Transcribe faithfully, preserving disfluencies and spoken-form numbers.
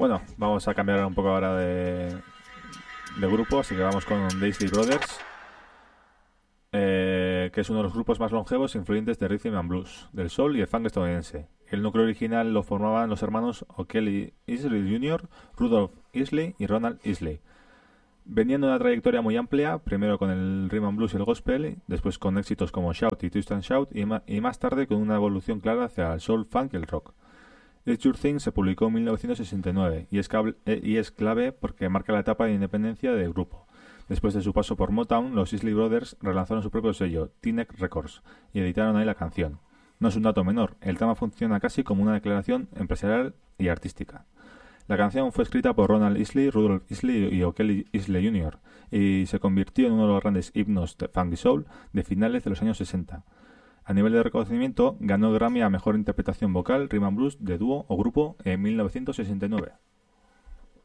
Bueno, vamos a cambiar un poco ahora de, de grupo, así que vamos con The Isley Brothers, eh, que es uno de los grupos más longevos e influyentes de rhythm and blues, del soul y el funk estadounidense. El núcleo original lo formaban los hermanos O'Kelly Isley junior, Rudolph Isley y Ronald Isley. Venían de una trayectoria muy amplia, primero con el rhythm and blues y el gospel, después con éxitos como Shout y Twist and Shout, y, ma- y más tarde con una evolución clara hacia el soul, funk y el rock. It's Your Thing se publicó en mil novecientos sesenta y nueve y es, cable- eh, y es clave porque marca la etapa de independencia del grupo. Después de su paso por Motown, los Isley Brothers relanzaron su propio sello, T-Neck Records, y editaron ahí la canción. No es un dato menor, el tema funciona casi como una declaración empresarial y artística. La canción fue escrita por Ronald Isley, Rudolph Isley y O'Kelly Isley junior y se convirtió en uno de los grandes himnos de funk y soul de finales de los años sesenta. A nivel de reconocimiento, ganó el Grammy a Mejor Interpretación Vocal, Rhythm and Blues de dúo o grupo en mil novecientos sesenta y nueve.